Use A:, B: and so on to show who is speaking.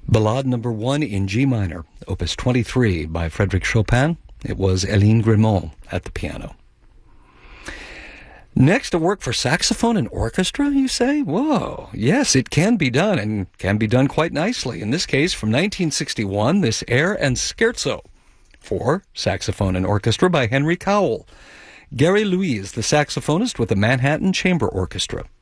A: Ballade number 1 in G minor, opus 23 by Frédéric Chopin. It was Eline Grimont at the piano. Next, a work for saxophone and orchestra, you say? Whoa, yes, it can be done, and can be done quite nicely. In this case, from 1961, this air and scherzo for saxophone and orchestra by Henry Cowell. Gary Louise, the saxophonist with the Manhattan Chamber Orchestra.